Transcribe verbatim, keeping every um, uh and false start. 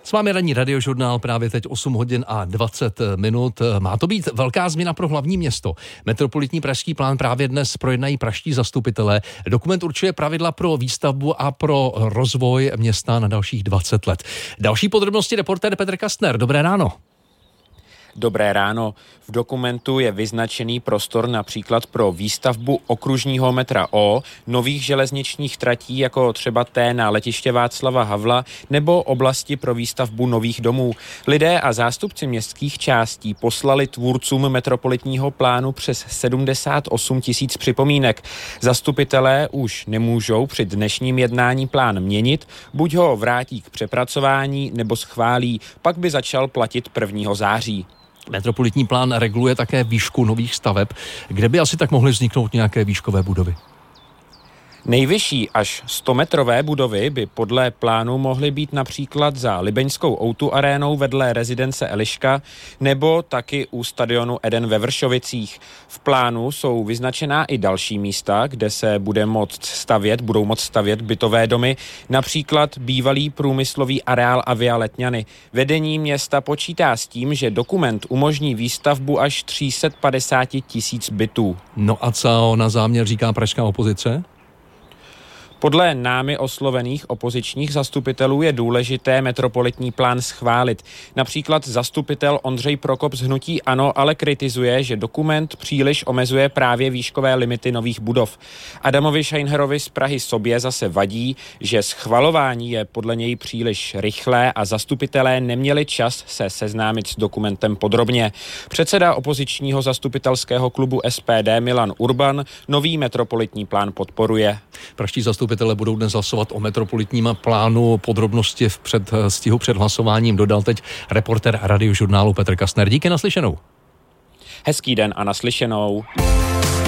S vámi ranní radiožurnál, právě teď osm hodin a dvacet minut. Má to být velká změna pro hlavní město. Metropolitní pražský plán právě dnes projednají pražští zastupitelé. Dokument určuje pravidla pro výstavbu a pro rozvoj města na dalších dvacet let. Další podrobnosti reportér Petr Kastner. Dobré ráno. Dobré ráno. V dokumentu je vyznačený prostor například pro výstavbu okružního metra O, nových železničních tratí jako třeba té na letiště Václava Havla nebo oblasti pro výstavbu nových domů. Lidé a zástupci městských částí poslali tvůrcům metropolitního plánu přes sedmdesát osm tisíc připomínek. Zastupitelé už nemůžou při dnešním jednání plán měnit, buď ho vrátí k přepracování nebo schválí, pak by začal platit prvního září. Metropolitní plán reguluje také výšku nových staveb, kde by asi tak mohly vzniknout nějaké výškové budovy. Nejvyšší až stometrové budovy by podle plánu mohly být například za libeňskou ó dva arénou vedle rezidence Eliška nebo taky u stadionu Eden ve Vršovicích. V plánu jsou vyznačená i další místa, kde se bude moct stavět, budou moct stavět bytové domy, například bývalý průmyslový areál Avia Letňany. Vedení města počítá s tím, že dokument umožní výstavbu až tři sta padesát tisíc bytů. No a co na záměr říká pražská opozice? Podle námi oslovených opozičních zastupitelů je důležité metropolitní plán schválit. Například zastupitel Ondřej Prokop z hnutí ANO ale kritizuje, že dokument příliš omezuje právě výškové limity nových budov. Adamovi Scheinherovi z Prahy sobě zase vadí, že schvalování je podle něj příliš rychlé a zastupitelé neměli čas se seznámit s dokumentem podrobně. Předseda opozičního zastupitelského klubu S P D Milan Urban nový metropolitní plán podporuje. Pražští zastupitelé budou dnes hlasovat o metropolitním plánu. Podrobnosti v předstihu před hlasováním dodal teď reportér radiožurnálu Petr Kastner. Díky, naslyšenou. Hezký den a naslyšenou.